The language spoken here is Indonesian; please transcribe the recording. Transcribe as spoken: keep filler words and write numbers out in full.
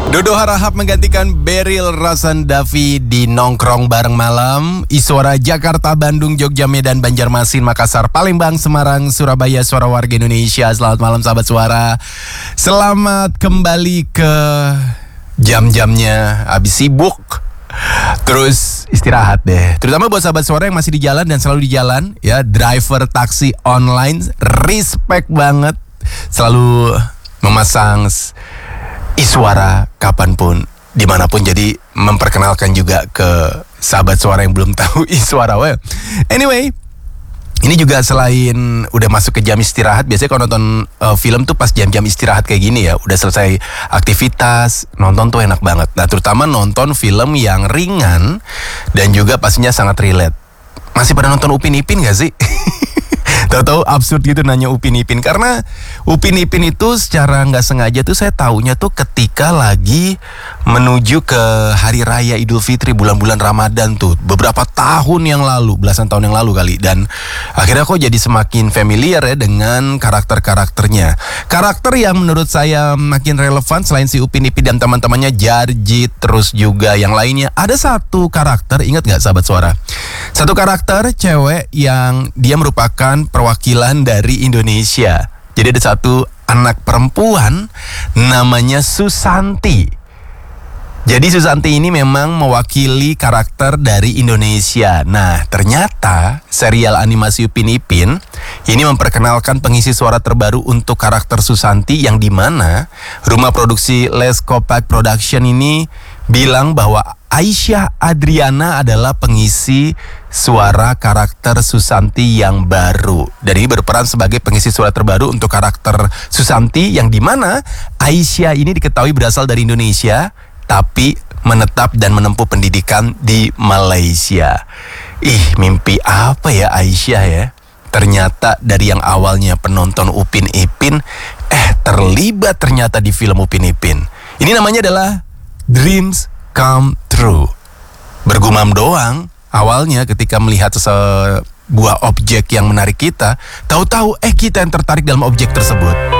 Dodo Harahap menggantikan Beryl Rasandavi di Nongkrong Bareng Malam. Iswara Jakarta, Bandung, Jogja, Medan, Banjarmasin, Makassar, Palembang, Semarang, Surabaya, suara warga Indonesia. Selamat malam sahabat suara. Selamat kembali ke jam-jamnya habis sibuk. Terus istirahat deh. Terutama buat sahabat suara yang masih di jalan dan selalu di jalan, ya, driver taksi online, respect banget. Selalu memasang Iswara kapanpun, dimanapun. Jadi memperkenalkan juga ke sahabat suara yang belum tahu Iswara. Well, anyway, ini juga selain udah masuk ke jam istirahat. Biasanya kalau nonton uh, film tuh pas jam-jam istirahat kayak gini ya, udah selesai aktivitas, nonton tuh enak banget. Nah, terutama nonton film yang ringan dan juga pastinya sangat relate. Masih pada nonton Upin Ipin gak sih? Tahu-tahu absurd gitu nanya Upin Ipin. Karena Upin Ipin itu secara nggak sengaja tuh saya taunya tuh ketika lagi menuju ke Hari Raya Idul Fitri, bulan-bulan Ramadan tuh, beberapa tahun yang lalu, belasan tahun yang lalu kali. Dan akhirnya kok jadi semakin familiar ya dengan karakter-karakternya. Karakter yang menurut saya makin relevan selain si Upin Ipin dan teman-temannya, Jarjit, terus juga yang lainnya. Ada satu karakter, ingat nggak sahabat suara? Satu karakter cewek yang dia merupakan perwakilan dari Indonesia. Jadi ada satu anak perempuan namanya Susanti. Jadi Susanti ini memang mewakili karakter dari Indonesia. Nah, ternyata serial animasi Upin Ipin ini memperkenalkan pengisi suara terbaru untuk karakter Susanti, yang dimana rumah produksi Leskopak Production ini bilang bahwa Aisyah Adriana adalah pengisi suara karakter Susanti yang baru. Dan ini berperan sebagai pengisi suara terbaru untuk karakter Susanti, yang dimana Aisyah ini diketahui berasal dari Indonesia tapi menetap dan menempuh pendidikan di Malaysia. Ih, mimpi apa ya Aisyah ya? Ternyata dari yang awalnya penonton Upin Ipin, eh terlibat ternyata di film Upin Ipin. Ini namanya adalah Dreams Come True. Bergumam doang awalnya ketika melihat sebuah objek yang menarik kita, tahu-tahu eh kita yang tertarik dalam objek tersebut.